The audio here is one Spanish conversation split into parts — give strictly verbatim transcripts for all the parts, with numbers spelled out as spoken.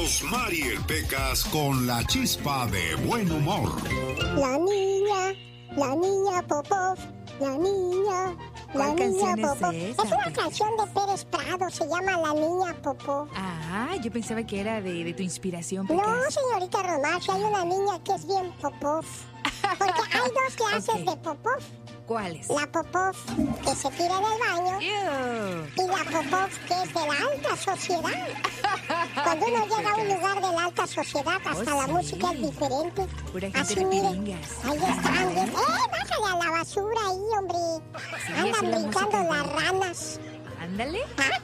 Rosmarie Pecas con la chispa de buen humor. La niña, la niña Popov, la niña, la ¿Cuál niña canción es Popov. esa, Es una Pecas? canción de Pérez Prado, se llama La niña Popov. Ah, yo pensaba que era de, de tu inspiración, No, Pecas. señorita Rosmarie, hay una niña que es bien Popov. Porque hay dos clases Ok. de Popov. ¿Cuáles? La Popov que se tira en el baño Ew. y la Popov que es de la alta sociedad. Cuando uno llega a un lugar de la alta sociedad, hasta Oh, la sí. música es diferente. Pura gente Así, de mire, piringas. ahí están. bien. ¡Eh, bájale a la basura ahí, hombre! Sí, Andan así la brincando música las es ranas. Ándale.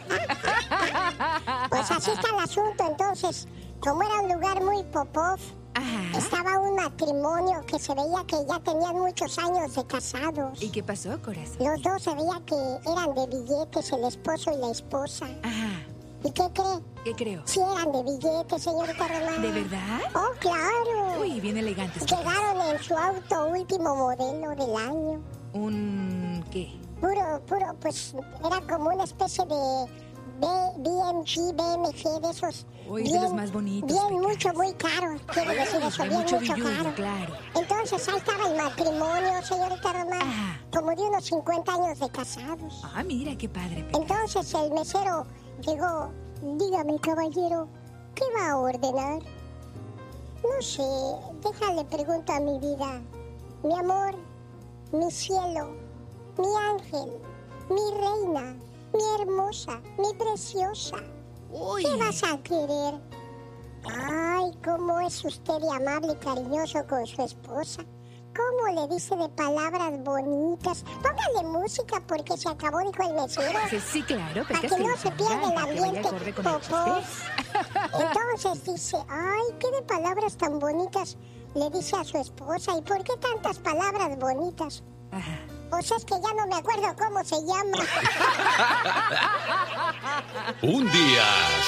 Pues así está el asunto. Entonces, como era un lugar muy Popov, Ajá. estaba un matrimonio que se veía que ya tenían muchos años de casados. ¿Y qué pasó, corazón? Los dos se veía que eran de billetes, el esposo y la esposa. Ajá. ¿Y qué cree? ¿Qué creo? Sí eran de billetes, señorita Romana. ¿De verdad? Oh, claro. Uy, bien elegantes. Pecas. Llegaron en su auto último modelo del año. ¿Un qué? Puro, puro, pues era como una especie de B, BMG, B M G, de esos. Uy, de los más bonitos, Bien, Pecas. mucho, muy caro. Quiero decir eso, Hay bien, mucho mucho billuyo, caro. claro. Entonces ahí estaba el matrimonio, señorita Romana. Ajá. Como de unos cincuenta años de casados. Ah, mira, qué padre, Pecas. Entonces el mesero llegó. Dígame, caballero, ¿qué va a ordenar? No sé, déjale pregunto a mi vida. Mi amor, mi cielo, mi ángel, mi reina, mi hermosa, mi preciosa. Uy. ¿Qué vas a querer? Ay, cómo es usted de amable y cariñoso con su esposa. ¿Cómo le dice de palabras bonitas? Póngale música porque se acabó, dijo el mesero. Sí, sí, claro, Para Pecas. que no se pierda el para que vaya ambiente acorde con el popov. chiste. Entonces dice, ay, qué de palabras tan bonitas le dice a su esposa. ¿Y por qué tantas palabras bonitas? Ajá. Pues es que ya no me acuerdo cómo se llama. Un día